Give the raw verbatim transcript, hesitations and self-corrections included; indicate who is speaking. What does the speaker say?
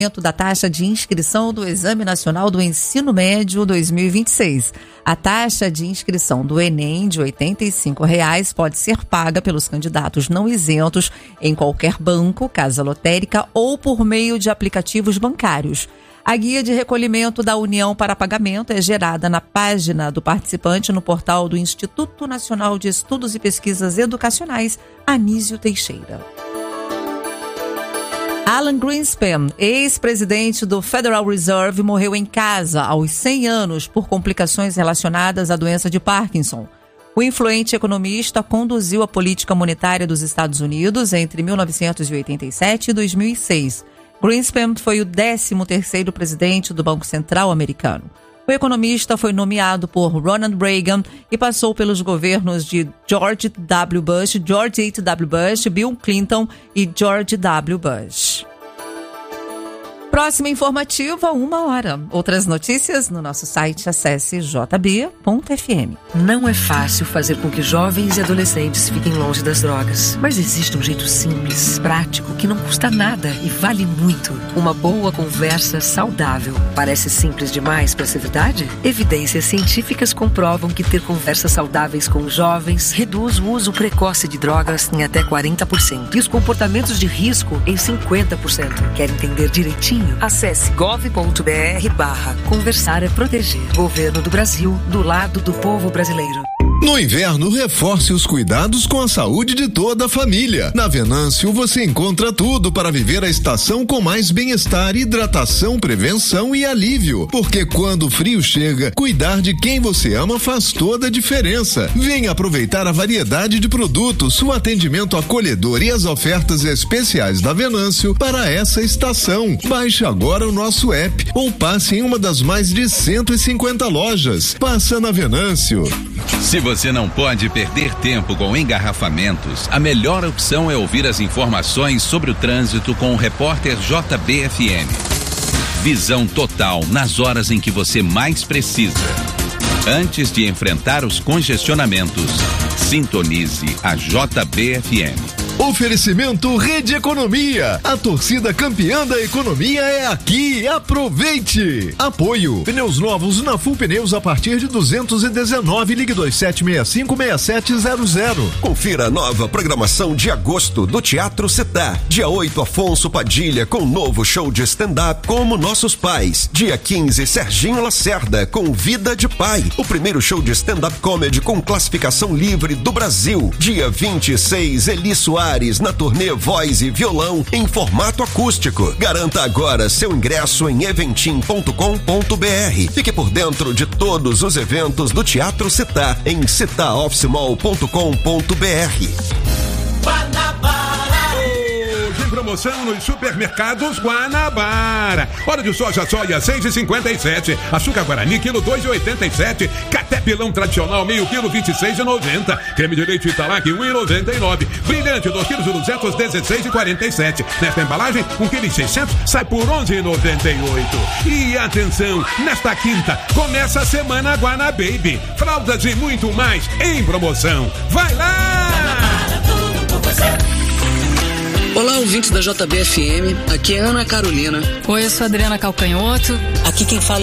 Speaker 1: da taxa de inscrição do Exame Nacional do Ensino Médio dois mil e vinte e seis. A taxa de inscrição do Enem de oitenta e cinco reais pode ser paga pelos candidatos não isentos em qualquer banco, casa lotérica ou por meio de aplicativos bancários. A guia de recolhimento da União para pagamento é gerada na página do participante no portal do Instituto Nacional de Estudos e Pesquisas Educacionais, Anísio Teixeira. Alan Greenspan, ex-presidente do Federal Reserve, morreu em casa aos cem anos por complicações relacionadas à doença de Parkinson. O influente economista conduziu a política monetária dos Estados Unidos entre mil novecentos e oitenta e sete e dois mil e seis. Greenspan foi o décimo terceiro presidente do Banco Central americano. O economista foi nomeado por Ronald Reagan e passou pelos governos de George W. Bush, George H W. Bush, Bill Clinton e George W. Bush. Próxima informativa, uma hora. Outras notícias no nosso site, acesse j b ponto f m.
Speaker 2: Não é fácil fazer com que jovens e adolescentes fiquem longe das drogas. Mas existe um jeito simples, prático, que não custa nada e vale muito. Uma boa conversa saudável. Parece simples demais para ser verdade? Evidências científicas comprovam que ter conversas saudáveis com jovens reduz o uso precoce de drogas em até quarenta por cento e os comportamentos de risco em cinquenta por cento. Quer entender direitinho? Acesse gov ponto br barra conversar é proteger. Governo do Brasil, do lado do povo brasileiro.
Speaker 3: No inverno, reforce os cuidados com a saúde de toda a família. Na Venâncio, você encontra tudo para viver a estação com mais bem-estar, hidratação, prevenção e alívio. Porque quando o frio chega, cuidar de quem você ama faz toda a diferença. Venha aproveitar a variedade de produtos, o atendimento acolhedor e as ofertas especiais da Venâncio para essa estação. Baixe agora o nosso app ou passe em uma das mais de cento e cinquenta lojas. Passa na Venâncio.
Speaker 4: Se você não pode perder tempo com engarrafamentos, a melhor opção é ouvir as informações sobre o trânsito com o repórter J B F M. Visão total nas horas em que você mais precisa. Antes de enfrentar os congestionamentos, sintonize a J B F M.
Speaker 3: Oferecimento Rede Economia. A torcida campeã da economia é aqui. Aproveite. Apoio. Pneus novos na Full Pneus a partir de duzentos e dezenove. Ligue dois sete seis cinco seis sete zero zero.
Speaker 5: Confira a nova programação de agosto do Teatro Setá. Dia oito, Afonso Padilha com novo show de stand-up Como Nossos Pais. Dia quinze, Serginho Lacerda com Vida de Pai. O primeiro show de stand-up comedy com classificação livre do Brasil. Dia vinte e seis, Eli Soares na turnê Voz e Violão em formato acústico. Garanta agora seu ingresso em eventim ponto com ponto br. Fique por dentro de todos os eventos do Teatro Setá em seta office mall ponto com ponto br.
Speaker 6: Promoção nos supermercados Guanabara. Óleo de soja soia seis e cinquenta e sete. Açúcar Guarani quilo dois e oitenta e sete. Caté pilão tradicional meio quilo vinte e seis e noventa. Creme de leite Italac um e noventa e nove. Brilhante dois quilos e duzentos dezesseis e quarenta e sete. Nesta embalagem um quilo e seiscentos sai por onze e noventa e oito. E atenção, nesta quinta começa a semana Guanababy. Fraldas e muito mais em promoção. Vai lá!
Speaker 7: Olá, ouvintes da J B F M, aqui é Ana Carolina.
Speaker 8: Oi, eu sou Adriana Calcanhoto.
Speaker 7: Aqui quem fala